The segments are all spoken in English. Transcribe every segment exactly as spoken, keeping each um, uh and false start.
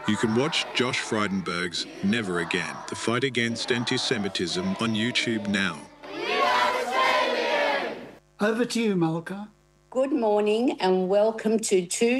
You can watch Josh Frydenberg's Never Again, the fight against anti-Semitism on YouTube now. Over to you, Malka. Good morning and welcome to two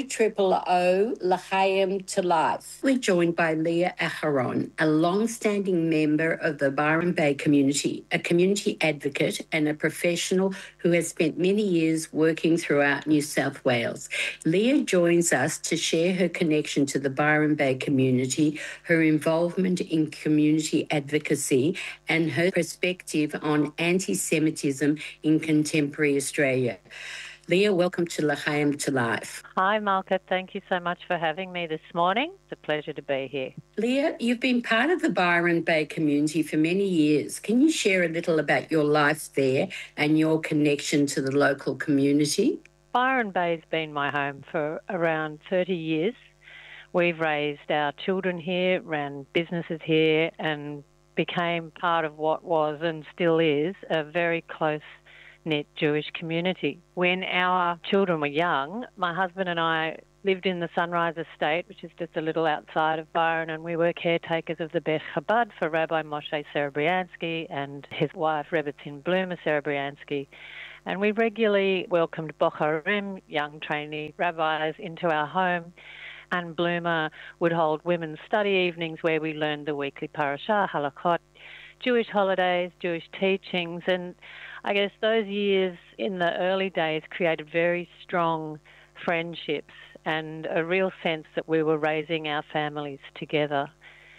O L'chaim to Life. We're joined by Leah Aharon, a long-standing member of the Byron Bay community, a community advocate and a professional who has spent many years working throughout New South Wales. Leah joins us to share her connection to the Byron Bay community, her involvement in community advocacy, and her perspective on anti-Semitism in contemporary Australia. Leah, welcome to L'chaim to Life. Hi, Malka. Thank you so much for having me this morning. It's a pleasure to be here. Leah, you've been part of the Byron Bay community for many years. Can you share a little about your life there and your connection to the local community? Byron Bay's been my home for around thirty years. We've raised our children here, ran businesses here, and became part of what was and still is a very close knit Jewish community. When our children were young, my husband and I lived in the Sunrise Estate, which is just a little outside of Byron, and we were caretakers of the Beth Chabad for Rabbi Moshe Serebriansky and his wife, Rebbetzin Bluma Serebriansky. And we regularly welcomed Bocharim, young trainee rabbis, into our home. And Bluma would hold women's study evenings where we learned the weekly parashah, halachot, Jewish holidays, Jewish teachings, and I guess those years in the early days created very strong friendships and a real sense that we were raising our families together.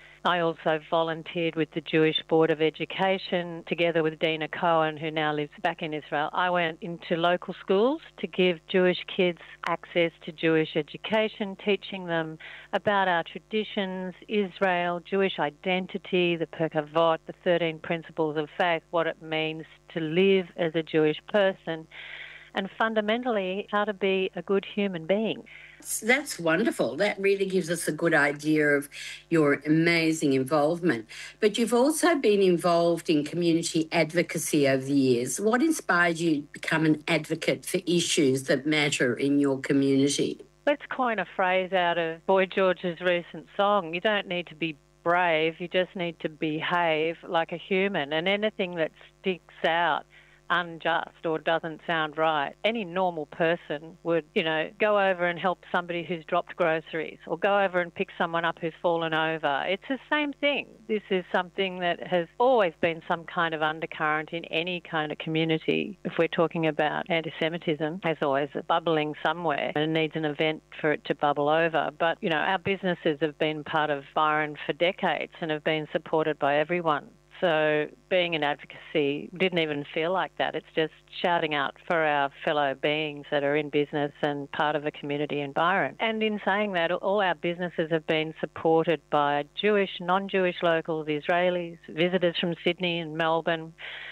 I also volunteered with the Jewish Board of Education together with Dina Cohen, who now lives back in Israel. I went into local schools to give Jewish kids access to Jewish education, teaching them about our traditions, Israel, Jewish identity, the Pirkei Avot, the thirteen principles of faith, what it means to live as a Jewish person, and fundamentally how to be a good human being. That's wonderful. That really gives us a good idea of your amazing involvement. But you've also been involved in community advocacy over the years. What inspired you to become an advocate for issues that matter in your community? Let's coin a phrase out of Boy George's recent song. You don't need to be brave, you just need to behave like a human. And anything that sticks out unjust or doesn't sound right, any normal person would, you know, go over and help somebody who's dropped groceries or go over and pick someone up who's fallen over. It's the same thing. This is something that has always been some kind of undercurrent in any kind of community. If we're talking about anti-Semitism, there's always a bubbling somewhere and it needs an event for it to bubble over. But, you know, our businesses have been part of Byron for decades and have been supported by everyone. So being in advocacy didn't even feel like that. It's just shouting out for our fellow beings that are in business and part of a community in Byron. And in saying that, all our businesses have been supported by Jewish, non-Jewish locals, Israelis, visitors from Sydney and Melbourne.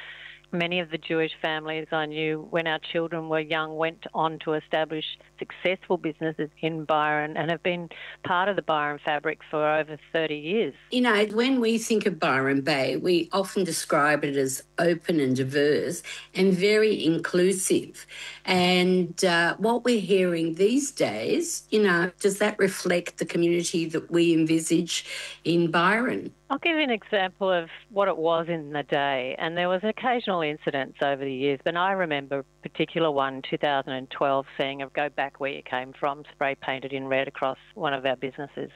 Many of the Jewish families I knew when our children were young went on to establish successful businesses in Byron and have been part of the Byron fabric for over thirty years. You know, when we think of Byron Bay, we often describe it as open and diverse and very inclusive. And uh, what we're hearing these days, you know, does that reflect the community that we envisage in Byron? I'll give you an example of what it was in the day, and there was occasional incidents over the years, but I remember a particular one, two thousand twelve, seeing a go back where you came from, spray painted in red across one of our businesses.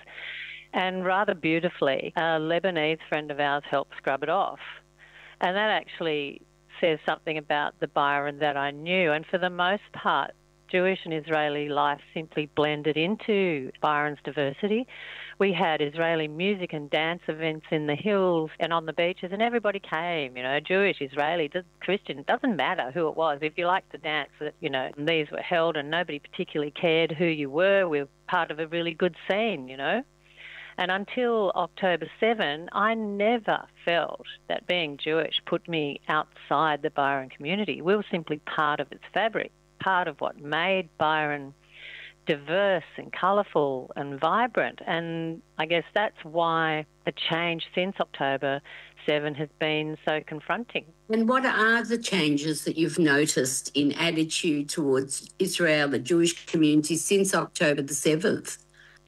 And rather beautifully, a Lebanese friend of ours helped scrub it off. And that actually says something about the Byron that I knew, and for the most part, Jewish and Israeli life simply blended into Byron's diversity. We had Israeli music and dance events in the hills and on the beaches, and everybody came, you know, Jewish, Israeli, Christian, it doesn't matter who it was. If you liked to dance, you know, these were held and nobody particularly cared who you were. We were part of a really good scene, you know. And until October seventh, I never felt that being Jewish put me outside the Byron community. We were simply part of its fabric, part of what made Byron diverse and colourful and vibrant. And I guess that's why the change since October seventh has been so confronting. And what are the changes that you've noticed in attitude towards Israel, the Jewish community, since October the seventh?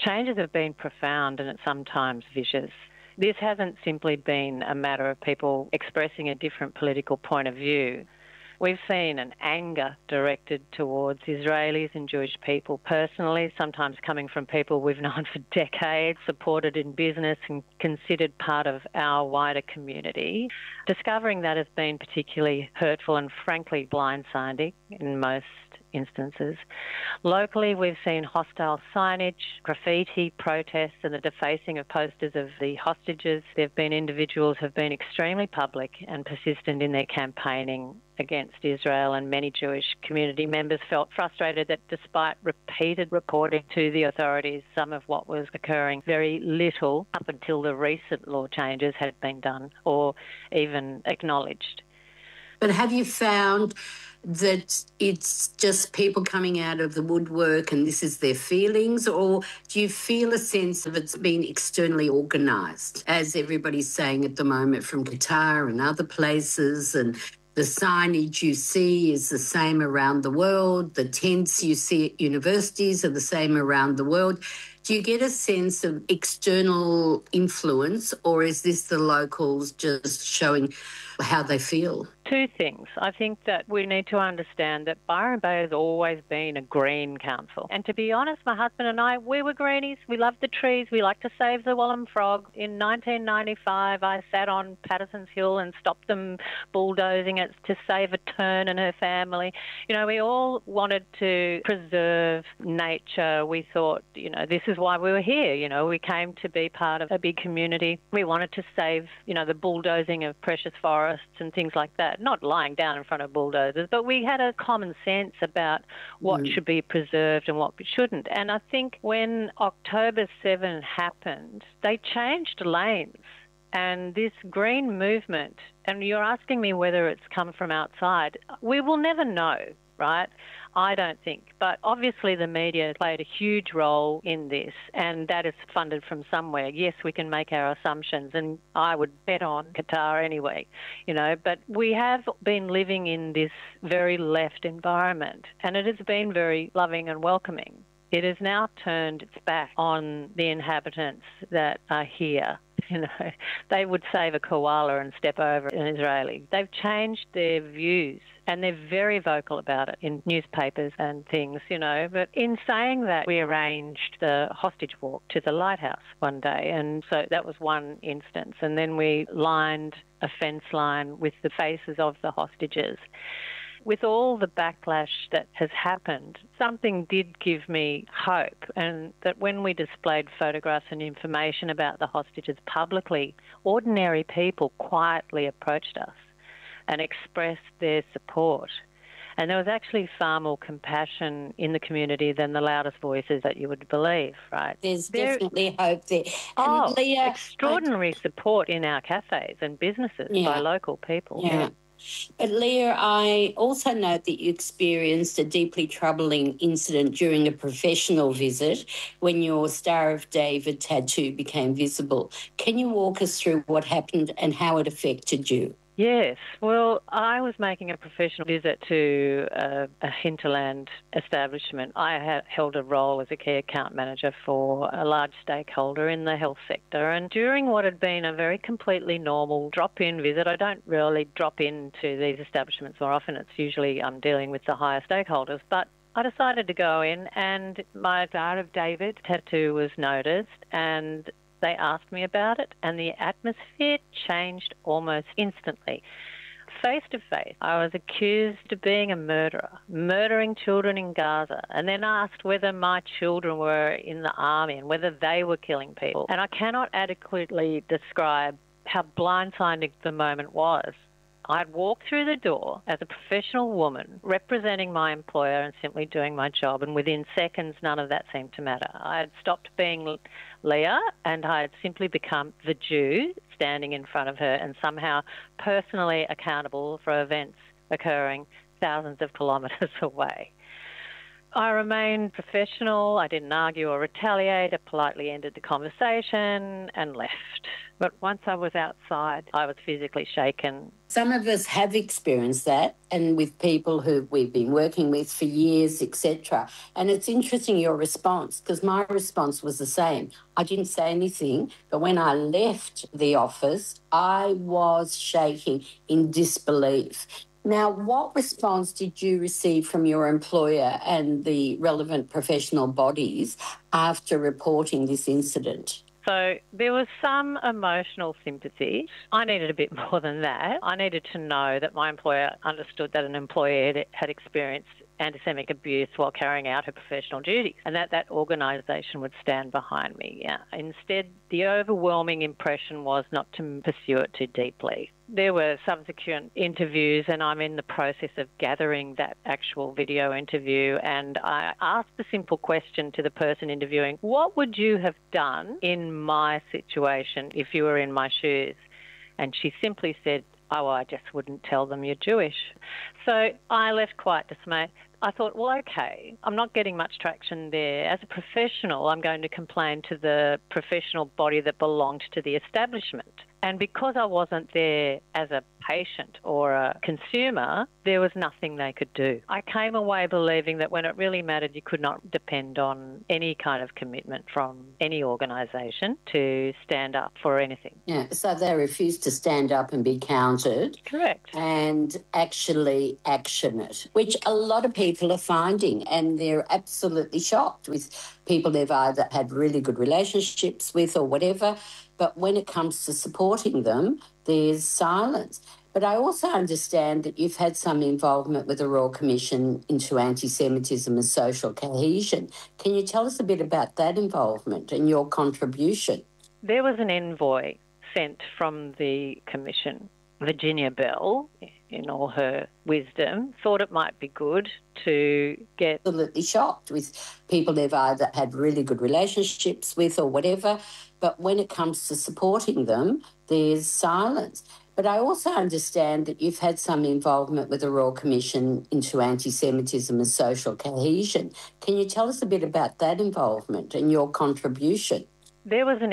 changes have been profound and it's sometimes vicious. This hasn't simply been a matter of people expressing a different political point of view. We've seen an anger directed towards Israelis and Jewish people personally, sometimes coming from people we've known for decades, supported in business and considered part of our wider community. Discovering that has been particularly hurtful and frankly blindsiding in most instances. Locally, we've seen hostile signage, graffiti, protests and the defacing of posters of the hostages. There have been individuals who have been extremely public and persistent in their campaigning against Israel, and many Jewish community members felt frustrated that despite repeated reporting to the authorities, some of what was occurring, very little up until the recent law changes had been done or even acknowledged. But have you found that it's just people coming out of the woodwork and this is their feelings, or do you feel a sense of it's been externally organised, as everybody's saying at the moment from Qatar and other places, and the signage you see is the same around the world, the tents you see at universities are the same around the world? Do you get a sense of external influence, or is this the locals just showing how they feel? Two things. I think that we need to understand that Byron Bay has always been a green council. And to be honest, my husband and I, we were greenies. We loved the trees. We liked to save the Wallam frog. In nineteen ninety-five, I sat on Patterson's Hill and stopped them bulldozing it to save a tern and her family. You know, we all wanted to preserve nature. We thought, you know, this is why we were here. You know, we came to be part of a big community. We wanted to save, you know, the bulldozing of precious forests and things like that. Not lying down in front of bulldozers, but we had a common sense about what mm. should be preserved and what shouldn't. And I think when October seventh happened, they changed lanes. And this green movement, and you're asking me whether it's come from outside, we will never know, right? I don't think. But obviously the media played a huge role in this, and that is funded from somewhere. Yes, we can make our assumptions, and I would bet on Qatar anyway, you know, but we have been living in this very left environment, and it has been very loving and welcoming. It has now turned its back on the inhabitants that are here. You know, they would save a koala and step over an Israeli. They've changed their views, and they're very vocal about it in newspapers and things, you know. But in saying that, we arranged the hostage walk to the lighthouse one day, and so that was one instance. And then we lined a fence line with the faces of the hostages. With all the backlash that has happened, something did give me hope, and that when we displayed photographs and information about the hostages publicly, ordinary people quietly approached us and expressed their support. And there was actually far more compassion in the community than the loudest voices that you would believe, right? There's there, definitely hope there. Oh, and Leah, extraordinary I... support in our cafes and businesses yeah. by local people. Yeah. yeah. But Leah, I also note that you experienced a deeply troubling incident during a professional visit when your Star of David tattoo became visible. Can you walk us through what happened and how it affected you? Yes. Well, I was making a professional visit to a, a hinterland establishment. I had held a role as a key account manager for a large stakeholder in the health sector. And during what had been a very completely normal drop-in visit, I don't really drop into these establishments more often. It's usually I'm dealing with the higher stakeholders. But I decided to go in, and my Star of David tattoo was noticed, and they asked me about it, and the atmosphere changed almost instantly. Face to face, I was accused of being a murderer, murdering children in Gaza, and then asked whether my children were in the army and whether they were killing people. And I cannot adequately describe how blindsiding the moment was. I'd walked through the door as a professional woman representing my employer and simply doing my job, and within seconds none of that seemed to matter. I had stopped being Leah and I had simply become the Jew standing in front of her and somehow personally accountable for events occurring thousands of kilometres away. I remained professional. I didn't argue or retaliate. I politely ended the conversation and left. But once I was outside, I was physically shaken. Some of us have experienced that, and with people who we've been working with for years, et cetera. And it's interesting, your response, because my response was the same. I didn't say anything, but when I left the office, I was shaking in disbelief. Now, what response did you receive from your employer and the relevant professional bodies after reporting this incident? So there was some emotional sympathy. I needed a bit more than that. I needed to know that my employer understood that an employee had, had experienced anti-Semitic abuse while carrying out her professional duties, and that that organisation would stand behind me. Yeah. Instead, the overwhelming impression was not to pursue it too deeply. There were subsequent interviews, and I'm in the process of gathering that actual video interview, and I asked the simple question to the person interviewing, what would you have done in my situation if you were in my shoes? And she simply said, oh, I just wouldn't tell them you're Jewish. So I left quite dismayed. I thought, well, okay, I'm not getting much traction there. As a professional, I'm going to complain to the professional body that belonged to the establishment. And because I wasn't there as a patient or a consumer, there was nothing they could do. I came away believing that when it really mattered, you could not depend on any kind of commitment from any organisation to stand up for anything. Yeah, so they refused to stand up and be counted. Correct. And actually action it, which a lot of people are finding, and they're absolutely shocked with people they've either had really good relationships with or whatever, but when it comes to supporting them, there's silence. But I also understand that you've had some involvement with the Royal Commission into anti-Semitism and social cohesion. Can you tell us a bit about that involvement and your contribution? There was an envoy sent from the Commission. Virginia Bell, in all her wisdom, thought it might be good to get... Absolutely shocked with people they've either had really good relationships with or whatever, but when it comes to supporting them, there's silence. But I also understand that you've had some involvement with the Royal Commission into anti-Semitism and social cohesion. Can you tell us a bit about that involvement and your contribution? There was an